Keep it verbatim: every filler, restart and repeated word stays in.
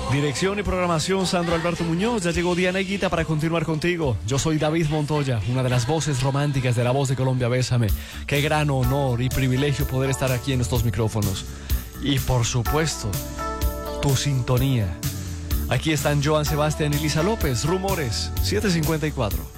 Dirección y programación, Sandro Alberto Muñoz. Ya llegó Diana Higuita para continuar contigo. Yo soy David Montoya, una de las voces románticas de La Voz de Colombia. Bésame. Qué gran honor y privilegio poder estar aquí en estos micrófonos. Y por supuesto, tu sintonía. Aquí están Joan Sebastián y Lisa López. Rumores, siete cincuenta y cuatro.